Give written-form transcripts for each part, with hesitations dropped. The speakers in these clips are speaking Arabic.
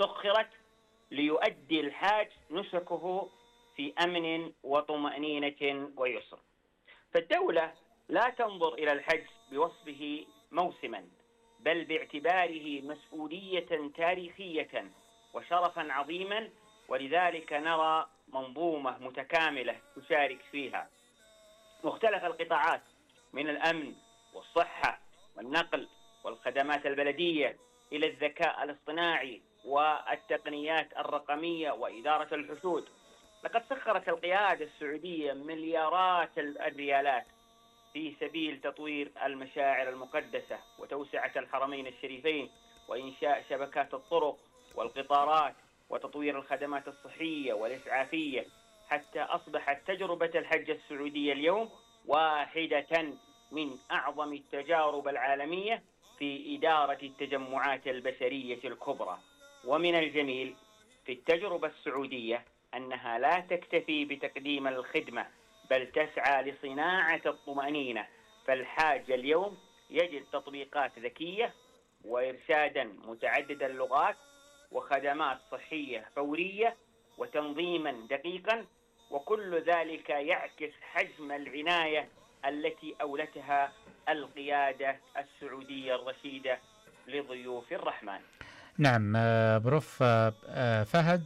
سخرت ليؤدي الحاج نسكه في أمن وطمأنينة ويسر. فالدولة لا تنظر إلى الحج بوصفه موسما، بل باعتباره مسؤولية تاريخية وشرفا عظيما، ولذلك نرى منظومة متكاملة تشارك فيها مختلف القطاعات من الأمن والصحة والنقل والخدمات البلدية إلى الذكاء الاصطناعي والتقنيات الرقمية وإدارة الحشود. لقد سخرت القيادة السعودية مليارات الريالات في سبيل تطوير المشاعر المقدسة وتوسعة الحرمين الشريفين وإنشاء شبكات الطرق والقطارات وتطوير الخدمات الصحية والإسعافية، حتى أصبحت تجربة الحج السعودية اليوم واحدة من أعظم التجارب العالمية في إدارة التجمعات البشرية الكبرى. ومن الجميل في التجربة السعودية أنها لا تكتفي بتقديم الخدمة، بل تسعى لصناعة الطمأنينة. فالحاج اليوم يجد تطبيقات ذكية وإرشادا متعدد اللغات وخدمات صحية فورية وتنظيما دقيقا، وكل ذلك يعكس حجم العناية التي أولتها القيادة السعودية الرشيدة لضيوف الرحمن. نعم بروف فهد،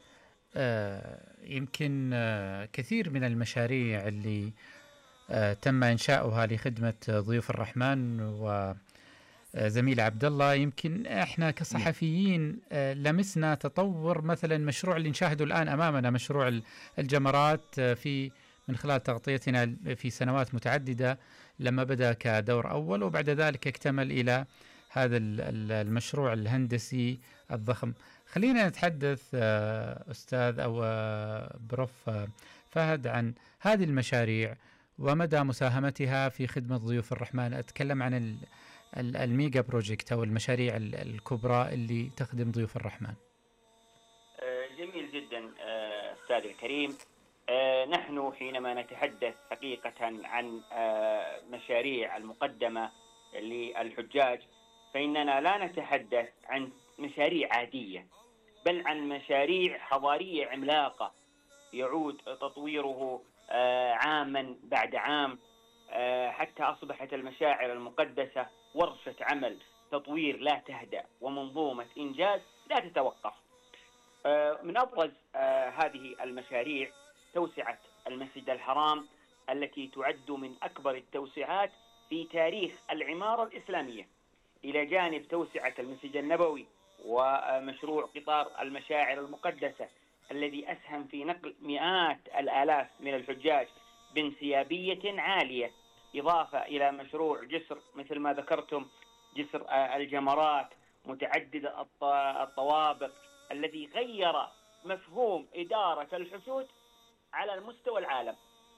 يمكن كثير من المشاريع اللي تم إنشاؤها لخدمة ضيوف الرحمن وزميل عبد الله، يمكن احنا كصحفيين لمسنا تطور مثلا مشروع اللي نشاهده الآن أمامنا، مشروع الجمرات، من خلال تغطيتنا في سنوات متعددة لما بدأ كدور أول وبعد ذلك اكتمل إلى هذا المشروع الهندسي الضخم. خلينا نتحدث أستاذ أو بروف فهد عن هذه المشاريع ومدى مساهمتها في خدمة ضيوف الرحمن. أتكلم عن الميجا بروجكت أو المشاريع الكبرى اللي تخدم ضيوف الرحمن. جميل جدا أستاذ الكريم. نحن حينما نتحدث حقيقة عن مشاريع المقدمة للحجاج، فإننا لا نتحدث عن مشاريع عادية، بل عن مشاريع حضارية عملاقة يعود تطويره عاما بعد عام، حتى أصبحت المشاعر المقدسة ورشة عمل تطوير لا تهدأ ومنظومة إنجاز لا تتوقف. من أبرز هذه المشاريع توسعة المسجد الحرام التي تعد من أكبر التوسعات في تاريخ العمارة الإسلامية، إلى جانب توسعة المسجد النبوي ومشروع قطار المشاعر المقدسة الذي أسهم في نقل مئات الآلاف من الحجاج بانسيابية عالية، إضافة إلى مشروع جسر مثل ما ذكرتم جسر الجمرات متعدد الطوابق الذي غير مفهوم إدارة الحشود على المستوى العالم.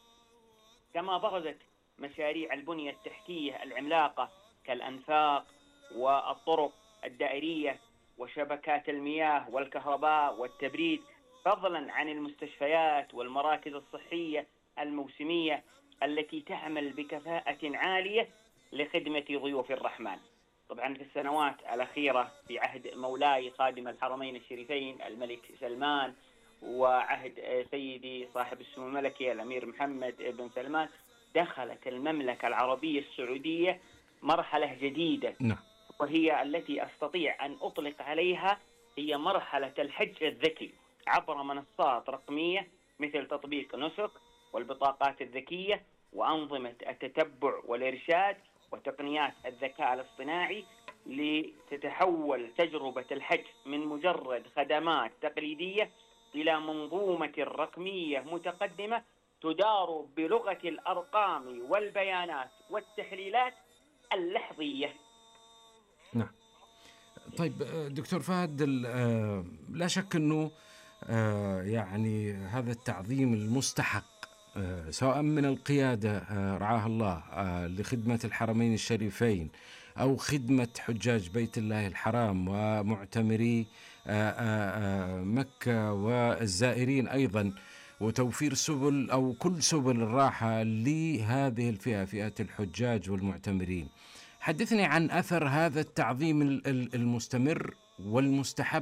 كما برزت مشاريع البنية التحتية العملاقة كالأنفاق والطرق الدائرية وشبكات المياه والكهرباء والتبريد، فضلا عن المستشفيات والمراكز الصحية الموسمية التي تعمل بكفاءة عالية لخدمة ضيوف الرحمن. طبعا في السنوات الأخيرة في عهد مولاي خادم الحرمين الشريفين الملك سلمان وعهد سيدي صاحب السمو الملكي الأمير محمد بن سلمان، دخلت المملكة العربية السعودية مرحلة جديدة، وهي التي أستطيع أن أطلق عليها هي مرحلة الحج الذكي عبر منصات رقمية مثل تطبيق نسك والبطاقات الذكية وأنظمة التتبع والإرشاد وتقنيات الذكاء الاصطناعي، لتتحول تجربة الحج من مجرد خدمات تقليدية إلى منظومة رقمية متقدمة تدار بلغة الأرقام والبيانات والتحليلات اللحظية. نعم. طيب دكتور فهد، لا شك أنه يعني هذا التعظيم المستحق سواء من القيادة رعاها الله لخدمة الحرمين الشريفين أو خدمة حجاج بيت الله الحرام ومعتمري مكة والزائرين أيضا، وتوفير سبل أو كل سبل الراحة لهذه الفئة، فئة الحجاج والمعتمرين. حدثني عن أثر هذا التعظيم المستمر والمستحب